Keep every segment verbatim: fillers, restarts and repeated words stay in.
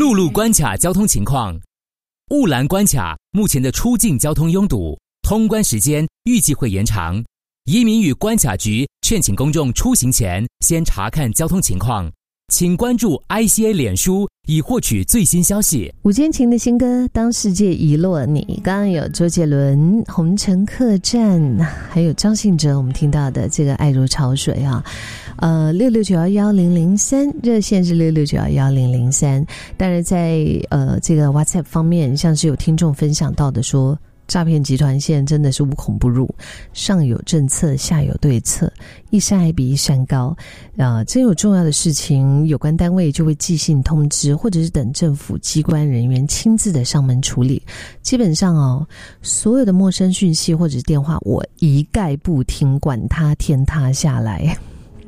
陆路关卡交通情况。雾兰关卡目前的出境交通拥堵，通关时间预计会延长。移民与关卡局劝请公众出行前先查看交通情况，请关注 I C A 脸书以获取最新消息。 吴坚情的新歌《当世界遗落你》，刚刚有周杰伦《红尘客栈》，还有张信哲我们听到的这个《爱如潮水》啊。呃，六六九幺幺零零三热线是六六九幺幺零零三。当然在呃这个 WhatsApp 方面，像是有听众分享到的说，诈骗集团现在真的是无孔不入，上有政策下有对策，一山还比一山高。呃，真有重要的事情，有关单位就会寄信通知，或者是等政府机关人员亲自的上门处理。基本上哦，所有的陌生讯息或者是电话，我一概不听，管它天塌下来。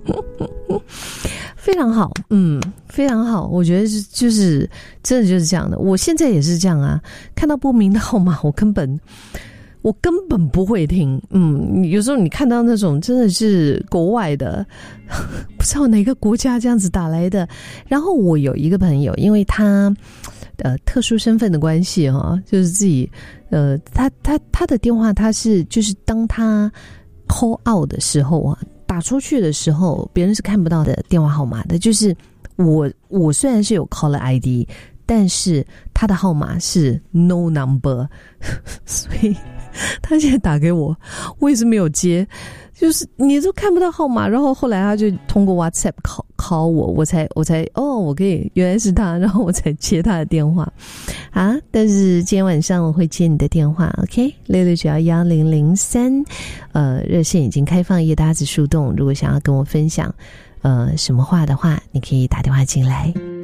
非常好，嗯，非常好，我觉得就是真的就是这样的。我现在也是这样啊，看到不明的号码，我根本我根本不会听。嗯，有时候你看到那种真的是国外的，不知道哪个国家这样子打来的。然后我有一个朋友，因为他呃特殊身份的关系哈，就是自己呃他他他的电话他是就是当他 call out 的时候啊。打出去的时候别人是看不到的电话号码的，就是我我虽然是有 caller I D， 但是他的号码是 no number， 所以他现在打给我我也是没有接，就是你都看不到号码。然后后来他就通过 WhatsApp call call 我，我才我才哦，我可以原来是他，然后我才接他的电话啊。但是今天晚上我会接你的电话 OK 六六九幺幺零零三，呃热线已经开放，叶搭子树洞，如果想要跟我分享呃什么话的话，你可以打电话进来。